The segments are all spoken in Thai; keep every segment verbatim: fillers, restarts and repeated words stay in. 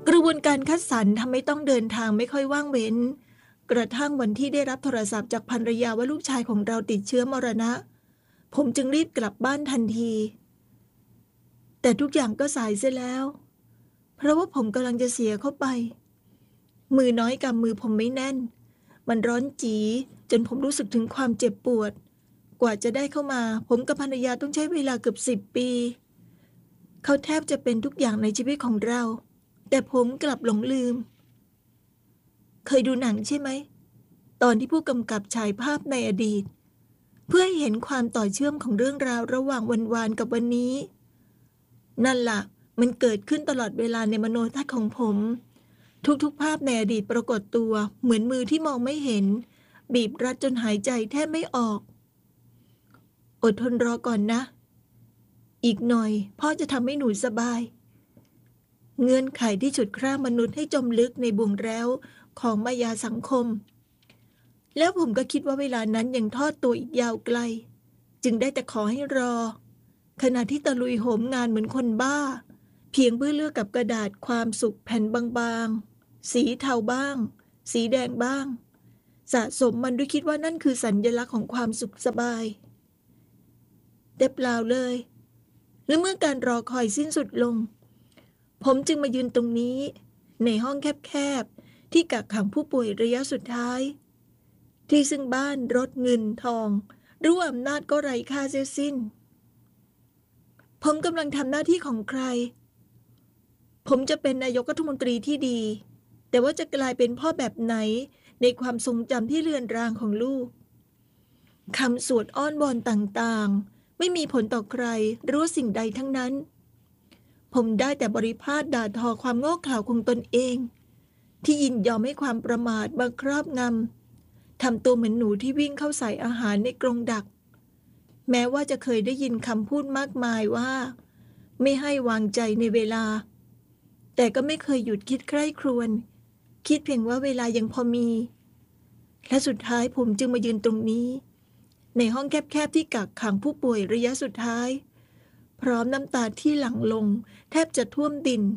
กระบวนการคัดสรรทำให้ต้องเดินทางไม่ค่อยว่างเว้นกระทั่งวันที่ได้รับโทรศัพท์จากภรรยาว่าลูกชายของเราติดเชื้อมรณะผมจึงรีบกลับบ้านทันทีแต่ทุกอย่างก็สายเสียแล้วเพราะว่าผมกำลังจะเสียเข้าไปมือน้อยกำมือผมไม่แน่นมันร้อนจี๋จนผมรู้สึกถึงความเจ็บปวดกว่าจะได้เข้ามาผมกับภรรยาต้องใช้เวลาเกือบสิบปีเขาแทบจะเป็นทุกอย่างในชีวิตของเราแต่ผมกลับหลงลืมเคยดูหนังใช่ไหมตอนที่ผู้กำกับฉายภาพในอดีตเพื่อให้เห็นความต่อเชื่อมของเรื่องราวระหว่างวันวานกับวันนี้นั่นล่ะมันเกิดขึ้นตลอดเวลาในมโนทัศน์ของผมทุกๆภาพในอดีตปรากฏตัวเหมือนมือที่มองไม่เห็นบีบรัดจนหายใจแทบไม่ออกอดทนรอก่อนนะอีกหน่อยพ่อจะทำให้หนูสบายเงื่อนไขที่ฉุดคร่ามนุษย์ให้จมลึกในบ่วงแร้วของมายาสังคมแล้วผมก็คิดว่าเวลานั้นยังทอดตัวอีกยาวไกลจึงได้แต่ขอให้รอขณะที่ตะลุยโหมงานเหมือนคนบ้าเพียงเพื่อเลือกกับกระดาษความสุขแผ่นบางๆสีเทาบ้างสีแดงบ้างสะสมมันด้วยคิดว่านั่นคือสัญลักษณ์ของความสุขสบายแต่เปล่าเลยและเมื่อการรอคอยสิ้นสุดลงผมจึงมายืนตรงนี้ในห้องแคบๆที่กักขังผู้ป่วยระยะสุดท้ายที่ซึ่งบ้านรถเงินทองหรืออำนาจก็ไร้ค่าเสียสิ้นผมกำลังทำหน้าที่ของใครผมจะเป็นนายกรัฐมนตรีที่ดีแต่ว่าจะกลายเป็นพ่อแบบไหนในความทรงจำที่เลือนรางของลูกคำสวดอ้อนวอนต่างๆไม่มีผลต่อใครหรือสิ่งใดทั้งนั้นผมได้แต่บริพาทด่าทอความโง่เขลาของตนเองที่ยินยอมให้ความประมาทบังครอบงำทำตัวเหมือนหนูที่วิ่งเข้าใส่อาหารในกรงดักแม้ว่าจะเคยได้ยินคำพูดมากมายว่าไม่ให้วางใจในเวลาแต่ก็ไม่เคยหยุดคิดใคร่ครวญคิดเพียงว่าเวลายังพอมีและสุดท้ายผมจึงมายืนตรงนี้ในห้องแคบๆที่กักขังผู้ป่วยระยะสุดท้ายพร้อมน้ำตาที่หลั่งลงแทบจะท่วมดิน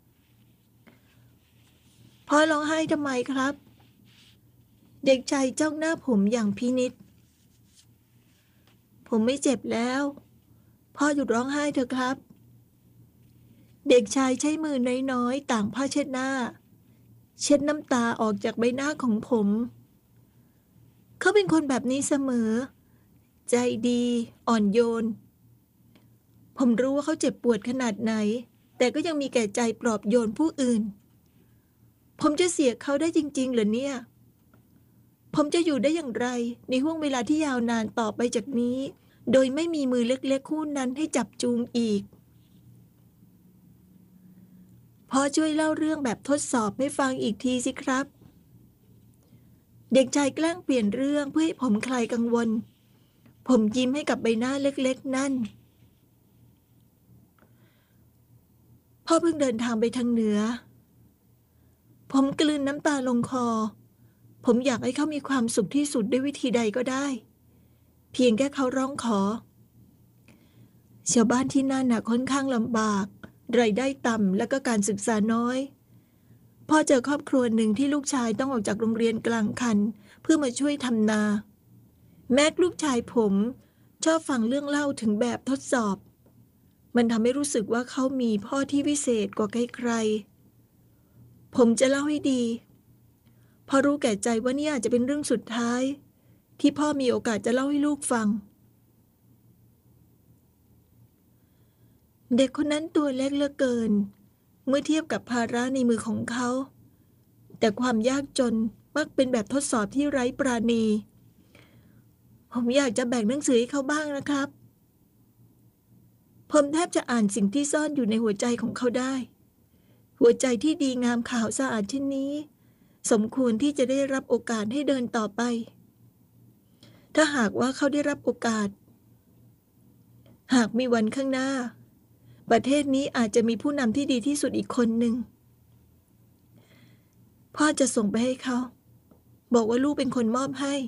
พ่อร้องไห้ทำไมครับเด็กชายจ้องหน้าผมอย่างพินิจผมไม่เจ็บแล้วพ่อหยุดร้องไห้เถอะครับเด็กชายใช้มือน้อยๆต่างผ้าเช็ดหน้าเช็ดน้ำตาออกจากใบหน้าของผมเขาเป็นคนแบบนี้เสมอใจดีอ่อนโยนผมรู้ว่าเขาเจ็บปวดขนาดไหนแต่ก็ยังมีแก่ใจปลอบโยนผู้อื่นผมจะเสียเขาได้จริงๆเหรอเนี่ยผมจะอยู่ได้อย่างไรในห่วงเวลาที่ยาวนานต่อไปจากนี้โดยไม่มีมือเล็กๆคู่นั้นให้จับจูงอีกพ่อช่วยเล่าเรื่องแบบทดสอบให้ฟังอีกทีสิครับเด็กชายแกล้งเปลี่ยนเรื่องเพื่อให้ผมคลายกังวลผมยิ้มให้กับใบหน้าเล็กๆนั่นพ่อเพิ่งเดินทางไปทางเหนือผมกลืนน้ำตาลงคอผมอยากให้เขามีความสุขที่สุดด้วยวิธีใดก็ได้เพียงแค่เขาร้องขอชาวบ้านที่นั่นน่ะค่อนข้างลำบากรายได้ต่ำและก็การศึกษาน้อยพ่อเจอครอบครัวหนึ่งที่ลูกชายต้องออกจากโรงเรียนกลางคันเพื่อมาช่วยทำนาแม้ลูกชายผมชอบฟังเรื่องเล่าถึงแบบทดสอบมันทำให้รู้สึกว่าเขามีพ่อที่วิเศษกว่าใครๆผมจะเล่าให้ดีพอรู้แก่ใจว่านี่อาจจะเป็นเรื่องสุดท้ายที่พ่อมีโอกาสจะเล่าให้ลูกฟังเด็กคนนั้นตัวเล็กเหลือเกินเมื่อเทียบกับภาระในมือของเขาแต่ความยากจนมักเป็นแบบทดสอบที่ไร้ปราณีผมอยากจะแบ่งหนังสือให้เขาบ้างนะครับผมแทบจะอ่านสิ่งที่ซ่อนอยู่ในหัวใจของเขาได้หัวใจที่ดีงามขาวสะอาดเช่นนี้สมควรที่จะได้รับโอกาสให้เดินต่อไปถ้าหากว่าเขาได้รับโอกาสหากมีวันข้างหน้าประเทศนี้อาจจะมีผู้นำที่ดีที่สุดอีกคนหนึ่งพ่อจะส่งไปให้เขาบอกว่าลูกเป็นคนมอบให้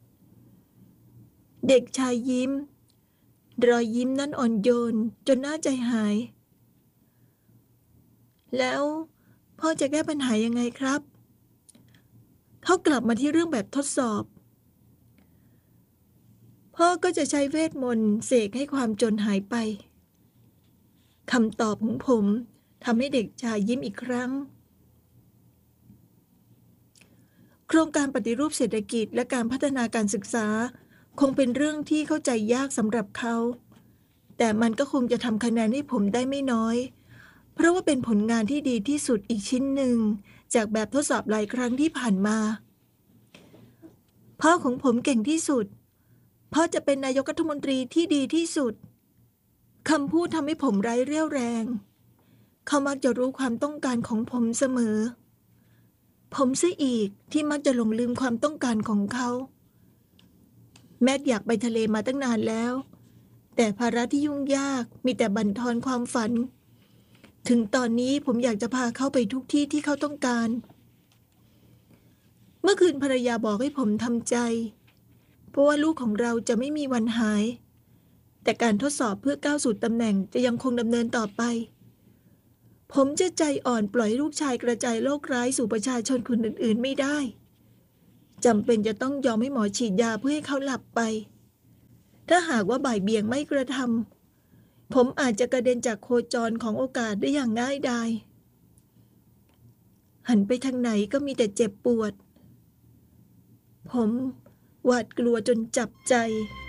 เด็กชายยิ้มรอยยิ้มนั้นอ่อนโยนจนน่าใจหายแล้วพ่อจะแก้ปัญหายังไงครับเขากลับมาที่เรื่องแบบทดสอบพ่อก็จะใช้เวทมนต์เสกให้ความจนหายไปคำตอบของผมทำให้เด็กชายยิ้มอีกครั้งโครงการปฏิรูปเศรษฐกิจและการพัฒนาการศึกษาคงเป็นเรื่องที่เข้าใจยากสำหรับเขาแต่มันก็คงจะทำคะแนนให้ผมได้ไม่น้อยเพราะว่าเป็นผลงานที่ดีที่สุดอีกชิ้นหนึ่งจากแบบทดสอบหลายครั้งที่ผ่านมาพ่อของผมเก่งที่สุดพ่อจะเป็นนายกรัฐมนตรีที่ดีที่สุดคำพูดทำให้ผมไร้เรี่ยวแรงเขามักจะรู้ความต้องการของผมเสมอผมเสียอีกที่มักจะหลงลืมความต้องการของเขาแมทอยากไปทะเลมาตั้งนานแล้วแต่ภาระที่ยุ่งยากมีแต่บั่นทอนความฝันถึงตอนนี้ผมอยากจะพาเขาไปทุกที่ที่เขาต้องการเมื่อคืนภรรยาบอกให้ผมทำใจเพราะว่าลูกของเราจะไม่มีวันหายแต่การทดสอบเพื่อก้าวสู่ตำแหน่งจะยังคงดำเนินต่อไปผมจะใจอ่อนปล่อยให้ลูกชายกระจายโรคร้ายสู่ประชาชนคนอื่นๆไม่ได้จำเป็นจะต้องยอมให้หมอฉีดยาเพื่อให้เขาหลับไปถ้าหากว่าบ่ายเบี่ยงไม่กระทำผมอาจจะกระเด็นจากโคจรของโอกาสได้อย่างง่ายดายหันไปทางไหนก็มีแต่เจ็บปวดผมหวาดกลัวจนจับใจ